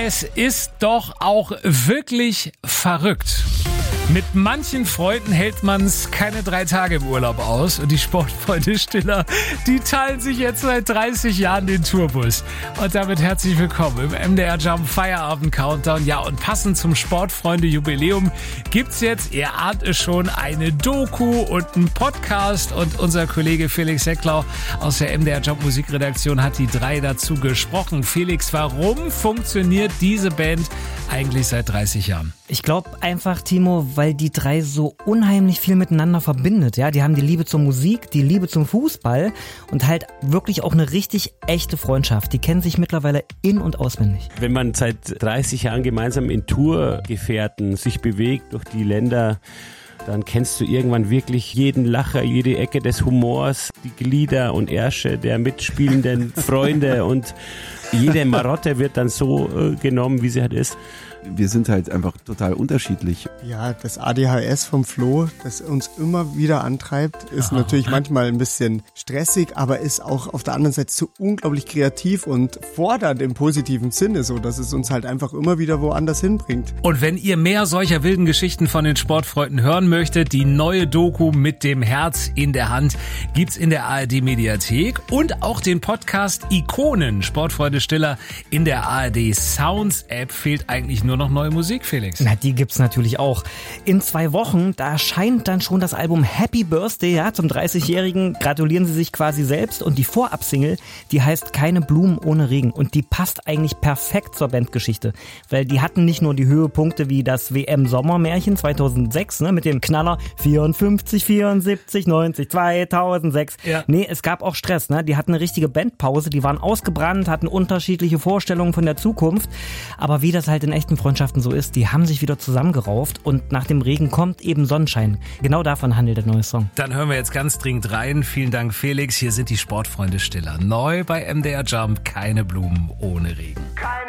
Es ist doch auch wirklich verrückt. Mit manchen Freunden hält man es keine 3 Tage im Urlaub aus. Und die Sportfreunde Stiller, die teilen sich jetzt seit 30 Jahren den Tourbus. Und damit herzlich willkommen im MDR Jump Feierabend Countdown. Ja, und passend zum Sportfreunde-Jubiläum gibt's jetzt, ihr ahnt es schon, eine Doku und einen Podcast. Und unser Kollege Felix Secklau aus der MDR Jump Musikredaktion hat die 3 dazu gesprochen. Felix, warum funktioniert diese Band eigentlich seit 30 Jahren? Ich glaube einfach, Timo, weil die 3 so unheimlich viel miteinander verbindet. Ja, die haben die Liebe zur Musik, die Liebe zum Fußball und halt wirklich auch eine richtig echte Freundschaft. Die kennen sich mittlerweile in- und auswendig. Wenn man seit 30 Jahren gemeinsam in Tourgefährten sich bewegt durch die Länder, dann kennst du irgendwann wirklich jeden Lacher, jede Ecke des Humors, die Glieder und Ärsche der mitspielenden Freunde und jede Marotte wird dann so genommen, wie sie halt ist. Wir sind halt einfach total unterschiedlich. Ja, das ADHS vom Flo, das uns immer wieder antreibt, ist natürlich manchmal ein bisschen stressig, aber ist auch auf der anderen Seite so unglaublich kreativ und fordernd im positiven Sinne, so dass es uns halt einfach immer wieder woanders hinbringt. Und wenn ihr mehr solcher wilden Geschichten von den Sportfreunden hören möchtet, die neue Doku mit dem Herz in der Hand gibt's in der ARD Mediathek und auch den Podcast Ikonen, Sportfreunde Stiller in der ARD Sounds App. Fehlt eigentlich nur noch neue Musik, Felix. Na, die gibt's natürlich auch. In 2 Wochen, da erscheint dann schon das Album Happy Birthday, ja, zum 30-Jährigen. Gratulieren sie sich quasi selbst. Und die Vorabsingle, die heißt Keine Blumen ohne Regen. Und die passt eigentlich perfekt zur Bandgeschichte. Weil die hatten nicht nur die Höhepunkte wie das WM-Sommermärchen 2006, ne, mit dem Knaller 54, 74, 90, 2006. Ja. Nee, es gab auch Stress, ne. Die hatten eine richtige Bandpause, die waren ausgebrannt, hatten unterschiedliche Vorstellungen von der Zukunft. Aber wie das halt in echten Freundschaften so ist, die haben sich wieder zusammengerauft und nach dem Regen kommt eben Sonnenschein. Genau davon handelt der neue Song. Dann hören wir jetzt ganz dringend rein. Vielen Dank, Felix. Hier sind die Sportfreunde Stiller. Neu bei MDR Jump, keine Blumen ohne Regen.